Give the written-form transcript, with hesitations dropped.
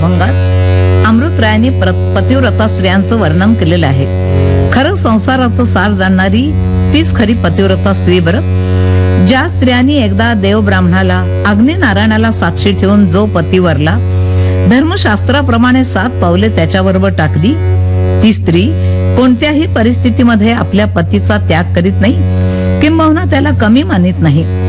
अभंगात अमृतरायांनी पतिव्रता स्त्रियांचं वर्णन केलेलं आहे. खरं संसाराचं सार जाणणारी तीच खरी पतिव्रता स्त्री बरं. ज्या स्त्रियांनी एकदा देव ब्राह्मणाला अग्नी नारायणाला साक्षी ठेवून जो पती वरला, धर्मशास्त्राप्रमाणे 7 पावले त्याच्याबरोबर टाकली, ती स्त्री कोणत्याही परिस्थितीमध्ये आपल्या पतीचा त्याग करीत नाही, किंबहुना त्याला कमी मानित नाही.